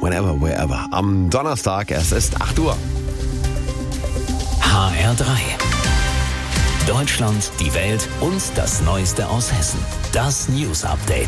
whenever, wherever. Am Donnerstag, es ist 8 Uhr. HR3. Deutschland, die Welt und das Neueste aus Hessen. Das News Update.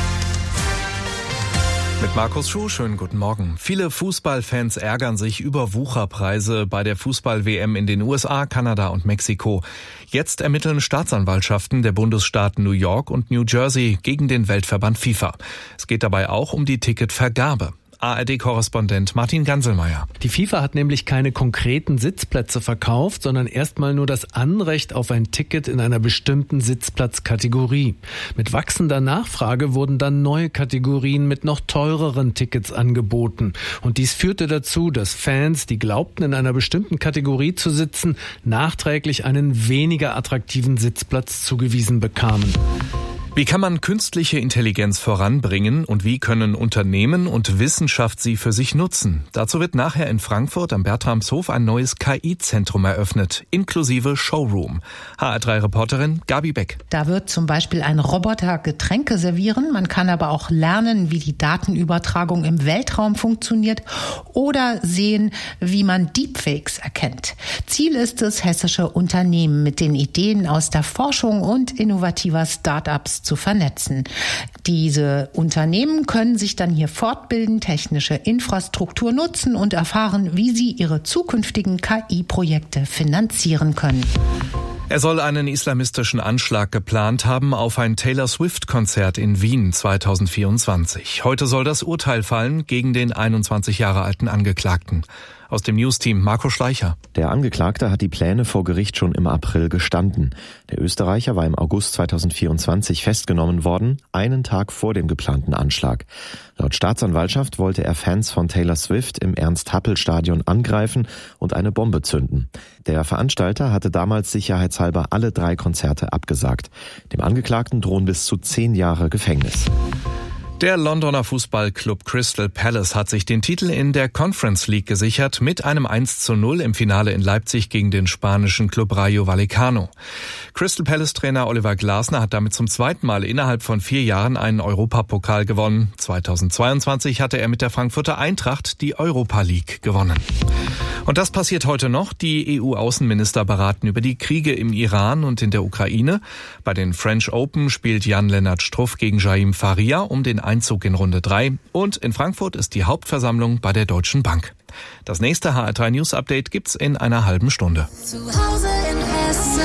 Mit Markus Schuh, schönen guten Morgen. Viele Fußballfans ärgern sich über Wucherpreise bei der Fußball-WM in den USA, Kanada und Mexiko. Jetzt ermitteln Staatsanwaltschaften der Bundesstaaten New York und New Jersey gegen den Weltverband FIFA. Es geht dabei auch um die Ticketvergabe. ARD-Korrespondent Martin Ganselmeier. Die FIFA hat nämlich keine konkreten Sitzplätze verkauft, sondern erstmal nur das Anrecht auf ein Ticket in einer bestimmten Sitzplatzkategorie. Mit wachsender Nachfrage wurden dann neue Kategorien mit noch teureren Tickets angeboten. Und dies führte dazu, dass Fans, die glaubten, in einer bestimmten Kategorie zu sitzen, nachträglich einen weniger attraktiven Sitzplatz zugewiesen bekamen. Wie kann man künstliche Intelligenz voranbringen und wie können Unternehmen und Wissenschaft sie für sich nutzen? Dazu wird nachher in Frankfurt am Bertramshof ein neues KI-Zentrum eröffnet, inklusive Showroom. HR3-Reporterin Gabi Beck. Da wird zum Beispiel ein Roboter Getränke servieren. Man kann aber auch lernen, wie die Datenübertragung im Weltraum funktioniert oder sehen, wie man Deepfakes erkennt. Ziel ist es, hessische Unternehmen mit den Ideen aus der Forschung und innovativer Start-ups zu vernetzen. Diese Unternehmen können sich dann hier fortbilden, technische Infrastruktur nutzen und erfahren, wie sie ihre zukünftigen KI-Projekte finanzieren können. Er soll einen islamistischen Anschlag geplant haben auf ein Taylor-Swift-Konzert in Wien 2024. Heute soll das Urteil fallen gegen den 21 Jahre alten Angeklagten. Aus dem News-Team Marco Schleicher. Der Angeklagte hat die Pläne vor Gericht schon im April gestanden. Der Österreicher war im August 2024 festgenommen worden, einen Tag vor dem geplanten Anschlag. Laut Staatsanwaltschaft wollte er Fans von Taylor Swift im Ernst-Happel-Stadion angreifen und eine Bombe zünden. Der Veranstalter hatte damals sicherheitshalber alle 3 Konzerte abgesagt. Dem Angeklagten drohen bis zu 10 Jahre Gefängnis. Der Londoner Fußballclub Crystal Palace hat sich den Titel in der Conference League gesichert mit einem 1:0 im Finale in Leipzig gegen den spanischen Club Rayo Vallecano. Crystal Palace-Trainer Oliver Glasner hat damit zum zweiten Mal innerhalb von 4 Jahren einen Europapokal gewonnen. 2022 hatte er mit der Frankfurter Eintracht die Europa League gewonnen. Und das passiert heute noch. Die EU-Außenminister beraten über die Kriege im Iran und in der Ukraine. Bei den French Open spielt Jan-Lennart Struff gegen Jaime Faria um den Einzug in Runde 3. Und in Frankfurt ist die Hauptversammlung bei der Deutschen Bank. Das nächste HR3 News Update gibt's in einer halben Stunde. Zu Hause in Hessen.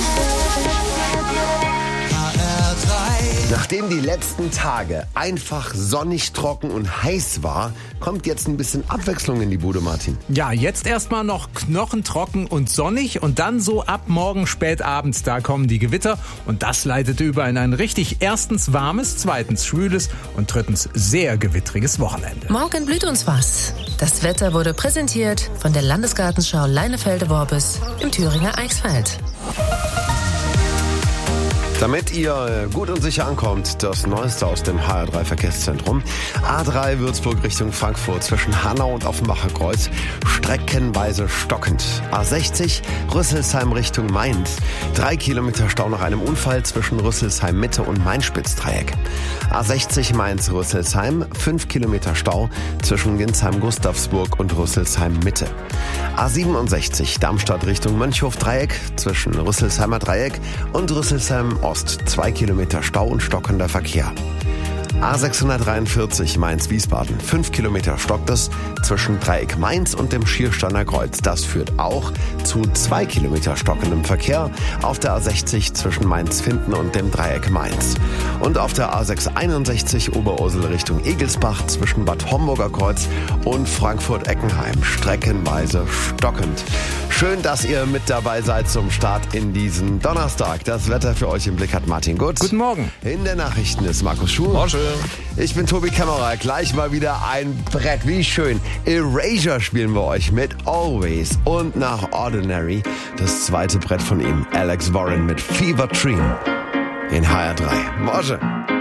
Nachdem die letzten Tage einfach sonnig, trocken und heiß war, kommt jetzt ein bisschen Abwechslung in die Bude, Martin. Ja, jetzt erstmal noch knochentrocken und sonnig und dann so ab morgen spät abends, da kommen die Gewitter und das leitet über in ein richtig erstens warmes, zweitens schwüles und drittens sehr gewittriges Wochenende. Morgen blüht uns was. Das Wetter wurde präsentiert von der Landesgartenschau Leinefelde-Worbis im Thüringer Eichsfeld. Damit ihr gut und sicher ankommt, das Neueste aus dem HR3 Verkehrszentrum. A3 Würzburg Richtung Frankfurt zwischen Hanau und Offenbacher Kreuz streckenweise stockend. A60 Rüsselsheim Richtung Mainz. 3 Kilometer Stau nach einem Unfall zwischen Rüsselsheim Mitte und Main-Spitz-Dreieck. A60 Mainz-Rüsselsheim. 5 Kilometer Stau zwischen Ginsheim-Gustavsburg und Rüsselsheim Mitte. A67 Darmstadt Richtung Mönchhof-Dreieck zwischen Rüsselsheimer Dreieck und Rüsselsheim Ost. 2 Kilometer Stau und stockender Verkehr. A643 Mainz-Wiesbaden. 5 Kilometer stockt es zwischen Dreieck Mainz und dem Schiersteiner Kreuz. Das führt auch zu 2 Kilometer stockendem Verkehr auf der A60 zwischen Mainz-Finden und dem Dreieck Mainz. Und auf der A661 Oberursel Richtung Egelsbach zwischen Bad Homburger Kreuz und Frankfurt-Eckenheim. Streckenweise stockend. Schön, dass ihr mit dabei seid zum Start in diesen Donnerstag. Das Wetter für euch im Blick hat Martin Gutz. Guten Morgen. In den Nachrichten ist Markus Schuh. Morgen. Ich bin Tobi Kämmerer. Gleich mal wieder ein Brett. Wie schön. Erasure spielen wir euch mit Always. Und nach Ordinary das zweite Brett von ihm. Alex Warren mit Fever Dream. In HR3. Morgen.